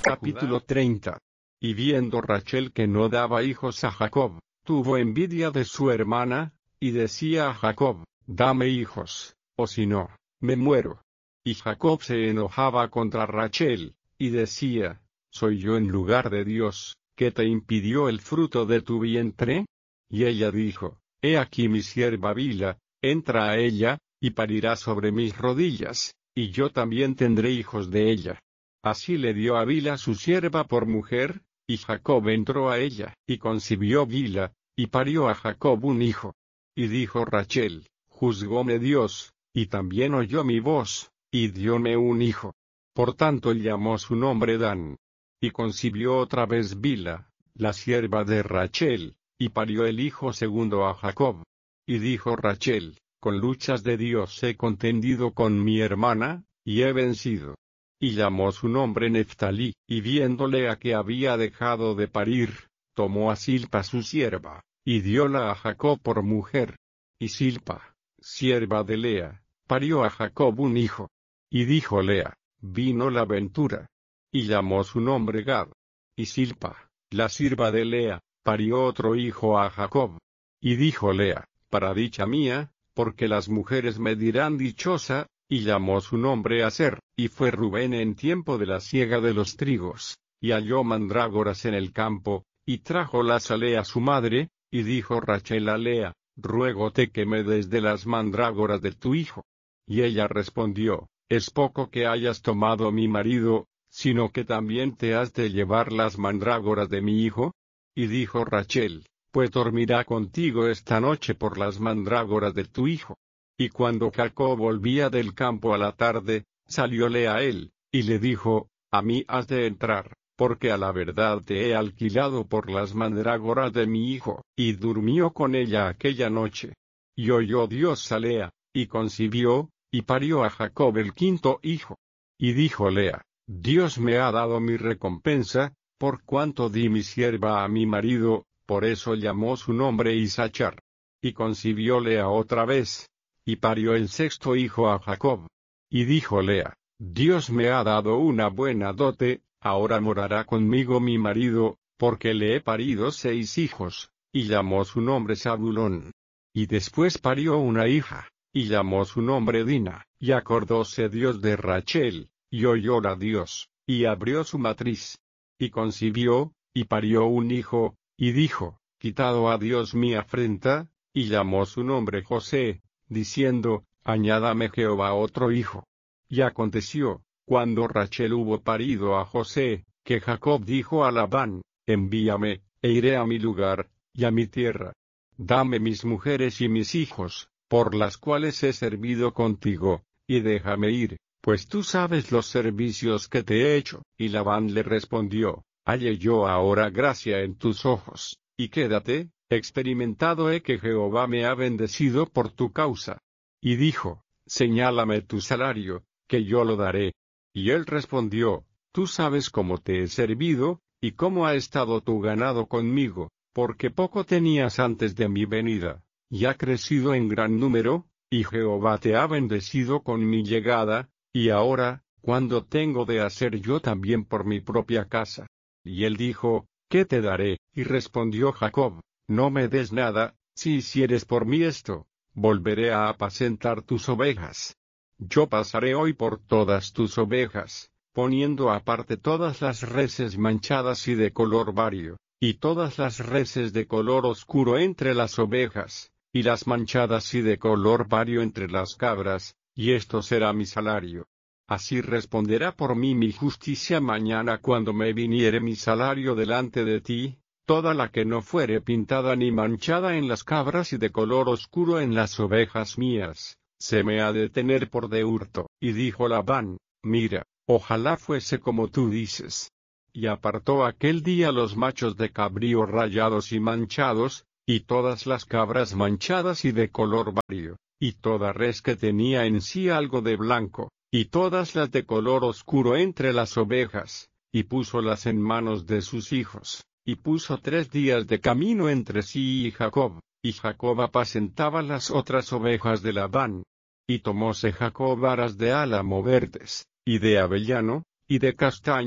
Capítulo 30. Y viendo Rachel que no daba hijos a Jacob, tuvo envidia de su hermana, y decía a Jacob: dame hijos, o si no, me muero. Y Jacob se enojaba contra Rachel, y decía: ¿soy yo en lugar de Dios, que te impidió el fruto de tu vientre? Y ella dijo: he aquí mi sierva Bilha, entra a ella, y parirá sobre mis rodillas, y yo también tendré hijos de ella. Así le dio a Bilha su sierva por mujer, y Jacob entró a ella, y concibió Bilha, y parió a Jacob un hijo. Y dijo Rachel: juzgóme Dios, y también oyó mi voz, y dióme un hijo. Por tanto llamó su nombre Dan. Y concibió otra vez Bilha, la sierva de Rachel, y parió el hijo segundo a Jacob. Y dijo Rachel: con luchas de Dios he contendido con mi hermana, y he vencido. Y llamó su nombre Neftalí, y viéndole a que había dejado de parir, tomó a Silpa su sierva, y dióla a Jacob por mujer. Y Silpa, sierva de Lea, parió a Jacob un hijo. Y dijo Lea: vino la ventura. Y llamó su nombre Gad. Y Silpa, la sierva de Lea, parió otro hijo a Jacob. Y dijo Lea: para dicha mía, porque las mujeres me dirán dichosa. Y llamó su nombre Aser, y fue Rubén en tiempo de la siega de los trigos, y halló mandrágoras en el campo, y trájolas a Lea su madre, y dijo Rachel a Lea: ruégote que me des de las mandrágoras de tu hijo. Y ella respondió: es poco que hayas tomado mi marido, sino que también te has de llevar las mandrágoras de mi hijo. Y dijo Rachel: pues dormirá contigo esta noche por las mandrágoras de tu hijo. Y cuando Jacob volvía del campo a la tarde, salióle a él, y le dijo: a mí has de entrar, porque a la verdad te he alquilado por las mandrágoras de mi hijo. Y durmió con ella aquella noche. Y oyó Dios a Lea, y concibió, y parió a Jacob el quinto hijo. Y dijo Lea: Dios me ha dado mi recompensa, por cuanto di mi sierva a mi marido. Por eso llamó su nombre Isachar. Y concibió Lea otra vez, y parió el sexto hijo a Jacob. Y dijo Lea: Dios me ha dado una buena dote, ahora morará conmigo mi marido, porque le he parido 6 hijos, y llamó su nombre Zabulón. Y después parió una hija, y llamó su nombre Dina, y acordóse Dios de Rachel, y oyóla Dios, y abrió su matriz. Y concibió, y parió un hijo, y dijo: quitado a Dios mi afrenta, y llamó su nombre José, diciendo: añádame Jehová otro hijo. Y aconteció, cuando Rachel hubo parido a José, que Jacob dijo a Labán: envíame, e iré a mi lugar, y a mi tierra. Dame mis mujeres y mis hijos, por las cuales he servido contigo, y déjame ir, pues tú sabes los servicios que te he hecho. Y Labán le respondió: halle yo ahora gracia en tus ojos, y quédate, experimentado he que Jehová me ha bendecido por tu causa. Y dijo: señálame tu salario, que yo lo daré. Y él respondió: tú sabes cómo te he servido, y cómo ha estado tu ganado conmigo, porque poco tenías antes de mi venida, y ha crecido en gran número, y Jehová te ha bendecido con mi llegada, y ahora, ¿cuándo tengo de hacer yo también por mi propia casa? Y él dijo: ¿qué te daré? Y respondió Jacob: no me des nada, si hicieres por mí esto, volveré a apacentar tus ovejas. Yo pasaré hoy por todas tus ovejas, poniendo aparte todas las reses manchadas y de color vario, y todas las reses de color oscuro entre las ovejas, y las manchadas y de color vario entre las cabras, y esto será mi salario. Así responderá por mí mi justicia mañana cuando me viniere mi salario delante de ti. Toda la que no fuere pintada ni manchada en las cabras y de color oscuro en las ovejas mías, se me ha de tener por de hurto. Y dijo Labán: mira, ojalá fuese como tú dices. Y apartó aquel día los machos de cabrío rayados y manchados, y todas las cabras manchadas y de color vario, y toda res que tenía en sí algo de blanco, y todas las de color oscuro entre las ovejas, y púsolas en manos de sus hijos. Y puso 3 días de camino entre sí y Jacob, y Jacob apacentaba las otras ovejas de Labán. Y tomóse Jacob varas de álamo verdes, y de avellano, y de castaño,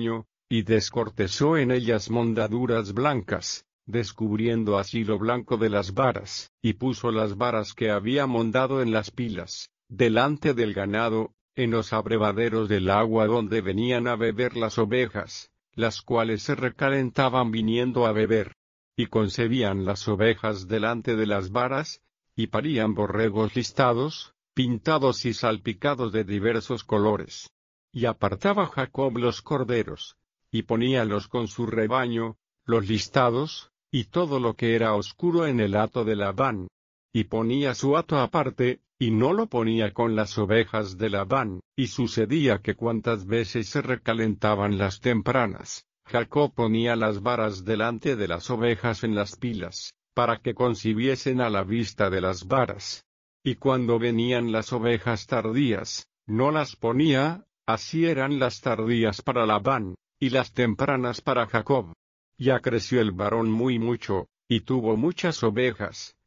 y descortezó en ellas mondaduras blancas, descubriendo así lo blanco de las varas, y puso las varas que había mondado en las pilas, delante del ganado, en los abrevaderos del agua donde venían a beber las ovejas, las cuales se recalentaban viniendo a beber. Y concebían las ovejas delante de las varas, y parían borregos listados, pintados y salpicados de diversos colores. Y apartaba Jacob los corderos, y poníalos con su rebaño, los listados, y todo lo que era oscuro en el hato de Labán. Y ponía su hato aparte, y no lo ponía con las ovejas de Labán, y sucedía que cuantas veces se recalentaban las tempranas, Jacob ponía las varas delante de las ovejas en las pilas, para que concibiesen a la vista de las varas. Y cuando venían las ovejas tardías, no las ponía, así eran las tardías para Labán, y las tempranas para Jacob. Ya creció el varón muy mucho, y tuvo muchas ovejas,